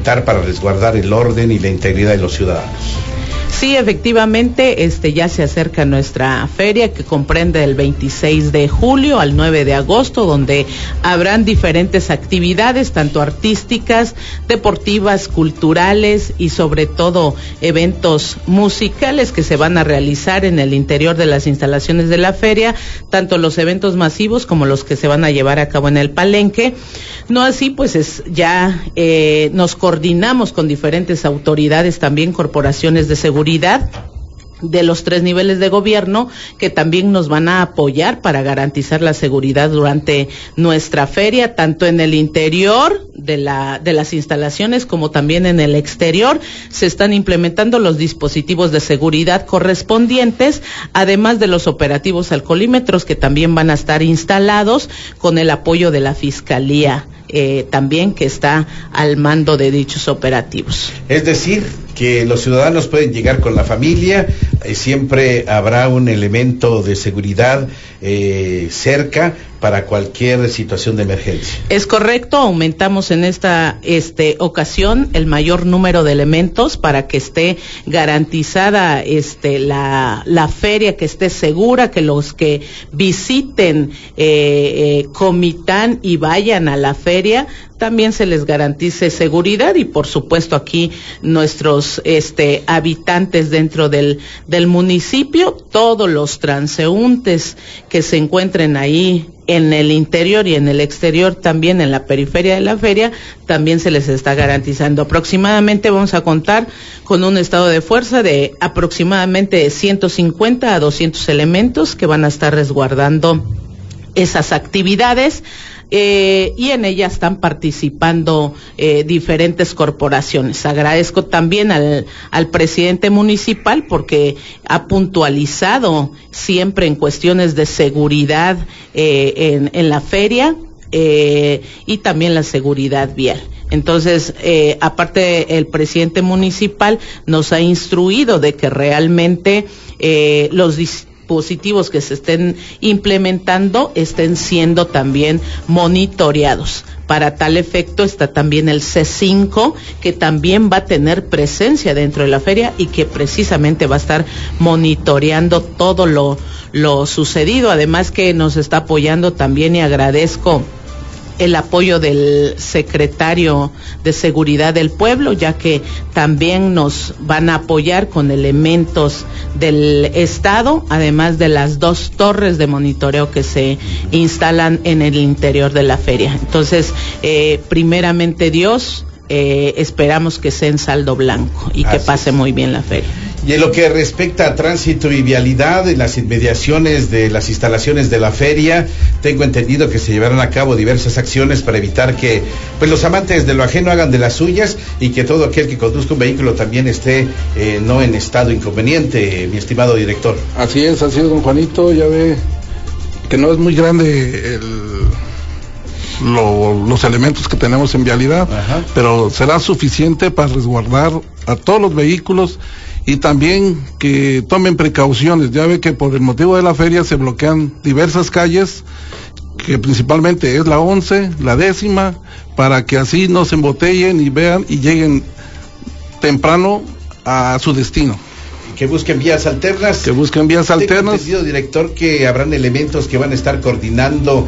implementar para resguardar el orden y la integridad de los ciudadanos. Sí, efectivamente, ya se acerca nuestra feria, que comprende del 26 de julio al 9 de agosto, donde habrán diferentes actividades, tanto artísticas, deportivas, culturales y sobre todo eventos musicales que se van a realizar en el interior de las instalaciones de la feria, tanto los eventos masivos como los que se van a llevar a cabo en el palenque. No así, pues nos coordinamos con diferentes autoridades, también corporaciones de seguridad de los 3 niveles de gobierno, que también nos van a apoyar para garantizar la seguridad durante nuestra feria, tanto en el interior de las instalaciones como también en el exterior. Se están implementando los dispositivos de seguridad correspondientes, además de los operativos alcoholímetros que también van a estar instalados con el apoyo de la Fiscalía, también, que está al mando de dichos operativos. Es decir, que los ciudadanos pueden llegar con la familia, siempre habrá un elemento de seguridad cerca para cualquier situación de emergencia. Es correcto, aumentamos en esta ocasión el mayor número de elementos para que esté garantizada la feria, que esté segura, que los que visiten Comitán y vayan a la feria también se les garantice seguridad, y por supuesto aquí nuestros habitantes dentro del municipio, todos los transeúntes que se encuentren ahí en el interior y en el exterior, también en la periferia de la feria, también se les está garantizando. Aproximadamente vamos a contar con un estado de fuerza de aproximadamente 150 a 200 elementos que van a estar resguardando esas actividades. Y en ella están participando diferentes corporaciones. Agradezco también al presidente municipal, porque ha puntualizado siempre en cuestiones de seguridad en la feria, y también la seguridad vial. Entonces, aparte, el municipal nos ha instruido de que realmente los dispositivos que se estén implementando estén siendo también monitoreados. Para tal efecto está también el C5, que también va a tener presencia dentro de la feria y que precisamente va a estar monitoreando todo lo sucedido. Además que nos está apoyando también, y agradezco el apoyo del secretario de Seguridad del Pueblo, ya que también nos van a apoyar con elementos del Estado, además de las 2 torres de monitoreo que se instalan en el interior de la feria. Entonces, primeramente Dios, esperamos que sea en saldo blanco y que pase muy bien la feria. Y en lo que respecta a tránsito y vialidad en las inmediaciones de las instalaciones de la feria, tengo entendido que se llevarán a cabo diversas acciones para evitar que los amantes de lo ajeno hagan de las suyas, y que todo aquel que conduzca un vehículo también esté no en estado inconveniente, mi estimado director. Así es, don Juanito. Ya ve que no es muy grande los elementos que tenemos en vialidad. Ajá. Pero será suficiente para resguardar a todos los vehículos, y también que tomen precauciones. Ya ve que por el motivo de la feria se bloquean diversas calles, que principalmente es la 11, la 10ª, para que así no se embotellen y vean y lleguen temprano a su destino. Que busquen vías alternas. Tengo entendido, director, que habrán elementos que van a estar coordinando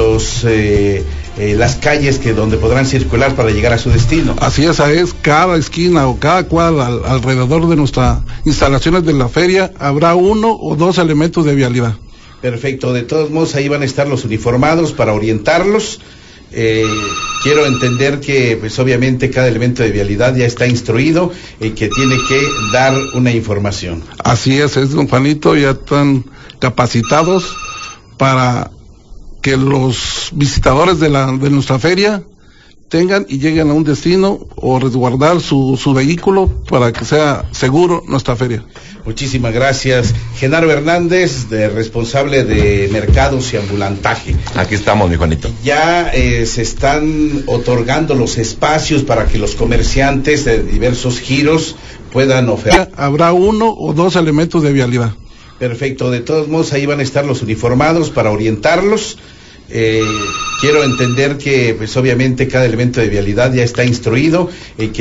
las calles donde podrán circular para llegar a su destino. Así es cada esquina o cada cuadra alrededor de nuestras instalaciones de la feria habrá 1 o 2 elementos de vialidad. Perfecto. De todos modos, ahí van a estar los uniformados para orientarlos. Quiero entender que pues obviamente cada elemento de vialidad ya está instruido y que tiene que dar una información. Así es, don Juanito, ya están capacitados para que los visitadores de nuestra feria tengan y lleguen a un destino, o resguardar su vehículo para que sea seguro nuestra feria. Muchísimas gracias. Genaro Hernández, responsable de mercados y ambulantaje. Aquí estamos, mi Juanito. Ya se están otorgando los espacios para que los comerciantes de diversos giros puedan ofertar. Habrá 1 o 2 elementos de vialidad. Perfecto. De todos modos, ahí van a estar los uniformados para orientarlos. Quiero entender que pues obviamente cada elemento de vialidad ya está instruido y que